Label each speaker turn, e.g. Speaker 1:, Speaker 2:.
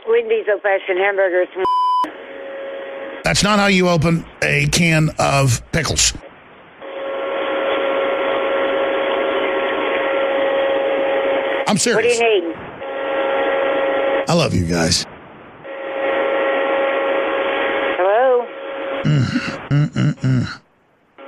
Speaker 1: Wendy's old-fashioned hamburgers.
Speaker 2: That's not how you open a can of pickles. I'm serious.
Speaker 1: What do you need?
Speaker 2: I love you guys.
Speaker 1: Hello?